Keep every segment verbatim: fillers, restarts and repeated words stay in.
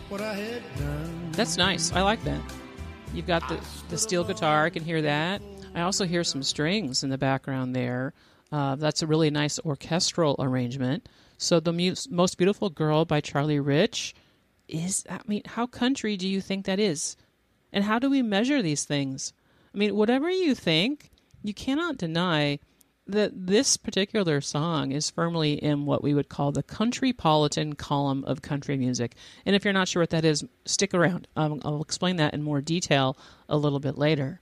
what I had done. That's nice. I like that. You've got the, the steel guitar. I can hear that. I also hear some strings in the background there. Uh, that's a really nice orchestral arrangement. So the mu- Most Beautiful Girl by Charlie Rich is, I mean, how country do you think that is? And how do we measure these things? I mean, whatever you think, you cannot deny that this particular song is firmly in what we would call the countrypolitan column of country music. And if you're not sure what that is, stick around. Um, I'll explain that in more detail a little bit later.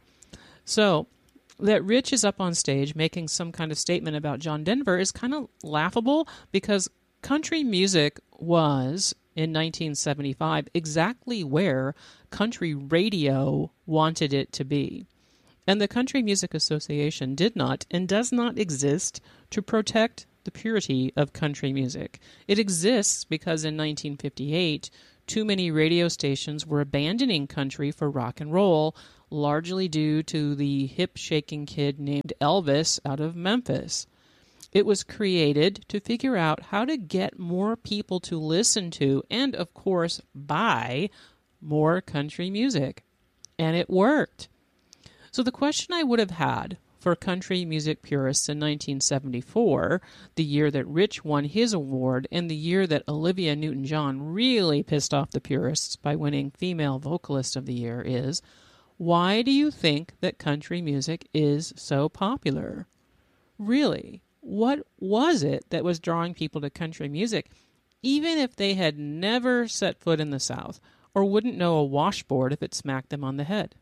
So that Rich is up on stage making some kind of statement about John Denver is kind of laughable because country music was, in nineteen seventy-five, exactly where country radio wanted it to be. And the Country Music Association did not and does not exist to protect the purity of country music. It exists because in nineteen fifty-eight, too many radio stations were abandoning country for rock and roll, largely due to the hip-shaking kid named Elvis out of Memphis. It was created to figure out how to get more people to listen to and, of course, buy more country music. And it worked. So the question I would have had for country music purists in nineteen seventy-four, the year that Rich won his award and the year that Olivia Newton-John really pissed off the purists by winning Female Vocalist of the Year is, why do you think that country music is so popular? Really, what was it that was drawing people to country music, even if they had never set foot in the South or wouldn't know a washboard if it smacked them on the head?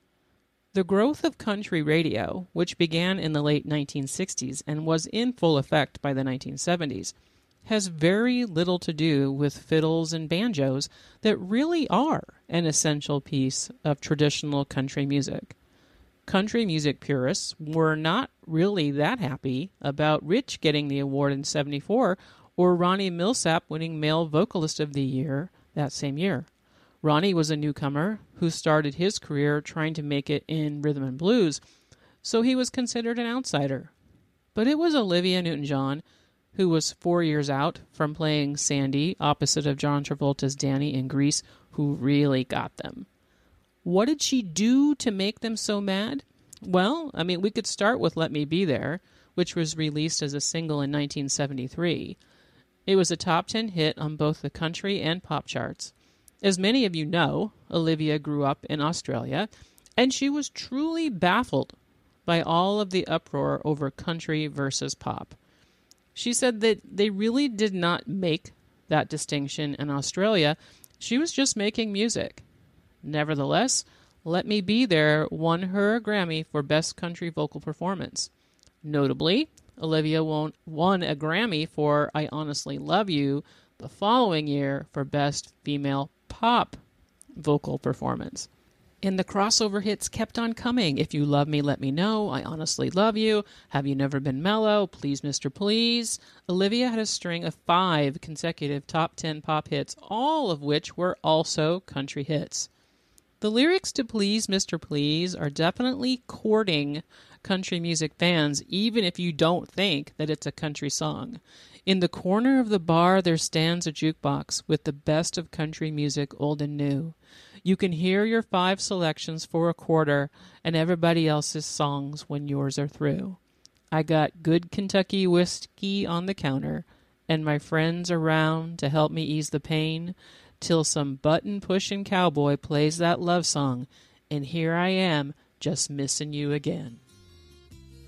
The growth of country radio, which began in the late nineteen sixties and was in full effect by the nineteen seventies, has very little to do with fiddles and banjos that really are an essential piece of traditional country music. Country music purists were not really that happy about Rich getting the award in seventy-four or Ronnie Milsap winning Male Vocalist of the Year that same year. Ronnie was a newcomer who started his career trying to make it in rhythm and blues, so he was considered an outsider. But it was Olivia Newton-John, who was four years out from playing Sandy opposite of John Travolta's Danny in Grease, who really got them. What did she do to make them so mad? Well, I mean, we could start with Let Me Be There, which was released as a single in nineteen seventy-three. It was a top ten hit on both the country and pop charts. As many of you know, Olivia grew up in Australia, and she was truly baffled by all of the uproar over country versus pop. She said that they really did not make that distinction in Australia. She was just making music. Nevertheless, Let Me Be There won her a Grammy for Best Country Vocal Performance. Notably, Olivia won, won a Grammy for I Honestly Love You the following year for Best Female Pop Vocal Performance. And the crossover hits kept on coming. If You Love Me, Let Me Know, I Honestly Love You, Have You Never Been Mellow, Please Mister Please. Olivia had a string of five consecutive top ten pop hits, all of which were also country hits. The lyrics to Please Mister Please are definitely courting country music fans, even if you don't think that it's a country song. In the corner of the bar there stands a jukebox with the best of country music, old and new. You can hear your five selections for a quarter and everybody else's songs when yours are through. I got good Kentucky whiskey on the counter and my friends around to help me ease the pain till some button-pushing cowboy plays that love song, and here I am just missing you again.